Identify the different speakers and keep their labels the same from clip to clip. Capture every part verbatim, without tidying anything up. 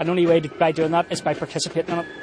Speaker 1: And the only way to, by doing that is by participating in it.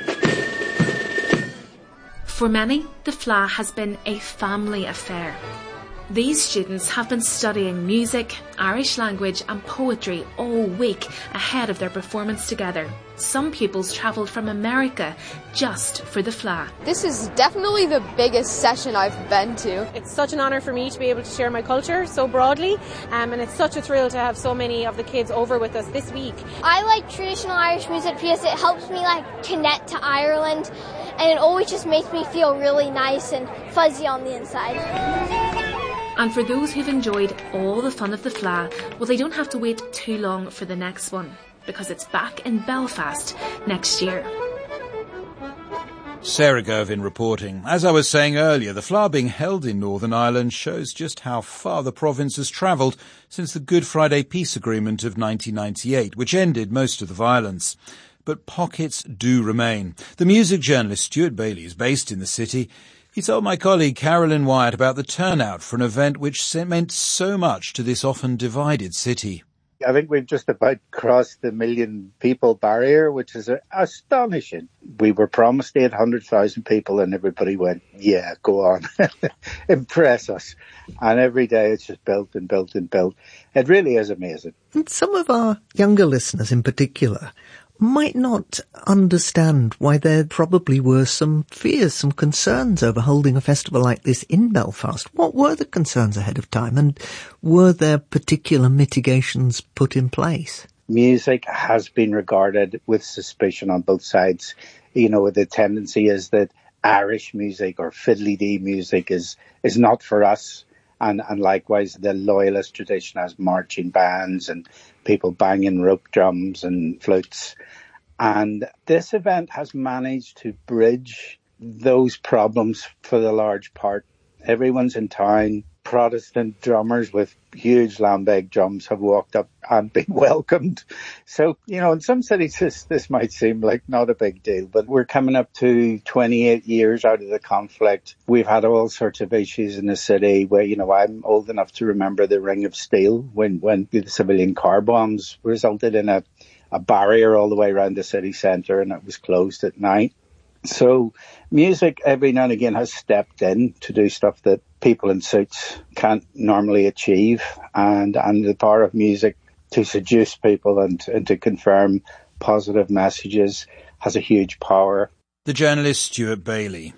Speaker 2: For many, the F L A has been a family affair. These students have been studying music, Irish language and poetry all week ahead of their performance together. Some pupils travelled from America just for the F L A.
Speaker 3: This is definitely the biggest session I've been to.
Speaker 4: It's such an honour for me to be able to share my culture so broadly, um, and it's such a thrill to have so many of the kids over with us this week.
Speaker 5: I like traditional Irish music because it helps me like connect to Ireland, and it always just makes me feel really nice and fuzzy on the inside.
Speaker 2: And for those who've enjoyed all the fun of the F L A, well, they don't have to wait too long for the next one, because it's back in Belfast next year.
Speaker 6: Sarah Gervin reporting. As I was saying earlier, the F L A being held in Northern Ireland shows just how far the province has travelled since the Good Friday Peace Agreement of nineteen ninety-eight, which ended most of the violence. But pockets do remain. The music journalist Stuart Bailey is based in the city. He told my colleague Carolyn Wyatt about the turnout for an event which meant so much to this often divided city.
Speaker 7: I think we've just about crossed the million people barrier, which is astonishing. We were promised eight hundred thousand people and everybody went, yeah, go on, impress us. And every day it's just built and built and built. It really is amazing.
Speaker 8: And some of our younger listeners in particular might not understand why there probably were some fears, some concerns over holding a festival like this in Belfast. What were the concerns ahead of time, and were there particular mitigations put in place?
Speaker 7: Music has been regarded with suspicion on both sides. You know, the tendency is that Irish music or fiddly-dee music is, is not for us. And, and likewise, the loyalist tradition has marching bands and people banging rope drums and flutes. And this event has managed to bridge those problems for the large part. Everyone's in town. Protestant drummers with huge lambeg drums have walked up and been welcomed. So, you know, in some cities this, this might seem like not a big deal, but we're coming up to twenty-eight years out of the conflict. We've had all sorts of issues in the city where, you know, I'm old enough to remember the Ring of Steel when, when the civilian car bombs resulted in a, a barrier all the way around the city centre and it was closed at night. So music every now and again has stepped in to do stuff that people in suits can't normally achieve, and, and the power of music to seduce people and, and to confirm positive messages has a huge power.
Speaker 6: The journalist Stuart Bailey.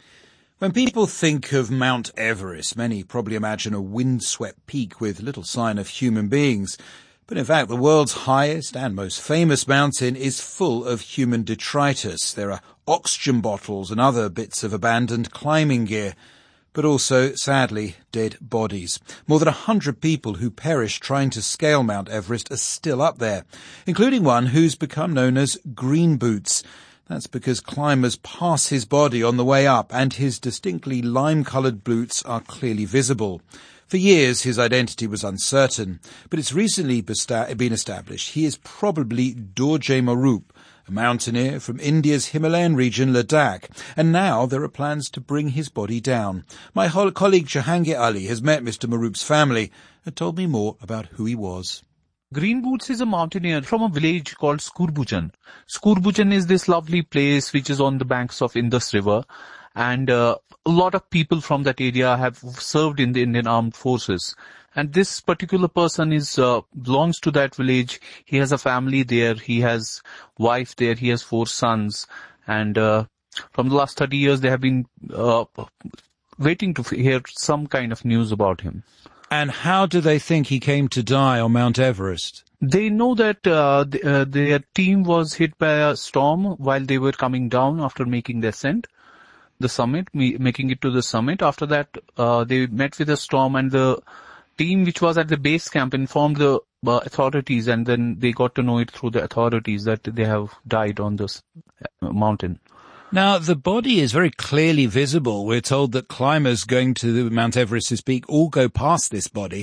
Speaker 6: When people think of Mount Everest, many probably imagine a windswept peak with little sign of human beings. But in fact, the world's highest and most famous mountain is full of human detritus. There are oxygen bottles and other bits of abandoned climbing gear, but also, sadly, dead bodies. More than a hundred people who perished trying to scale Mount Everest are still up there, including one who's become known as Green Boots. That's because climbers pass his body on the way up, and his distinctly lime-coloured boots are clearly visible. For years, his identity was uncertain, but it's recently been established he is probably Dorje Marup, a mountaineer from India's Himalayan region, Ladakh, and now there are plans to bring his body down. My colleague Jahangir Ali has met Mister Marup's family and told me more about who he was.
Speaker 9: Green Boots is a mountaineer from a village called Skurbujan. Skurbujan is this lovely place which is on the banks of Indus River, and uh, a lot of people from that area have served in the Indian Armed Forces. And this particular person is uh, belongs to that village. He has a family there. He has wife there. He has four sons. And uh, from the last thirty years, they have been uh, waiting to hear some kind of news about him.
Speaker 6: And how do they think he came to die on Mount Everest?
Speaker 9: They know that uh, the, uh, their team was hit by a storm while they were coming down after making the ascent, the summit, making it to the summit. After that, uh, they met with a storm, and the team which was at the base camp informed the uh, authorities, and then they got to know it through the authorities that they have died on this mountain.
Speaker 6: Now, the body is very clearly visible. We're told that climbers going to Mount Everest's peak all go past this body.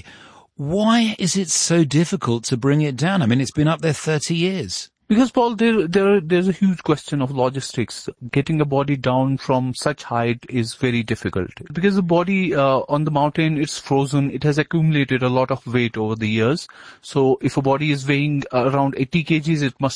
Speaker 6: Why is it so difficult to bring it down? I mean, it's been up there thirty years.
Speaker 9: Because, Paul, there, there, there's a huge question of logistics. Getting a body down from such height is very difficult. Because the body uh, on the mountain, it's frozen. It has accumulated a lot of weight over the years. So if a body is weighing around eighty kilograms, it must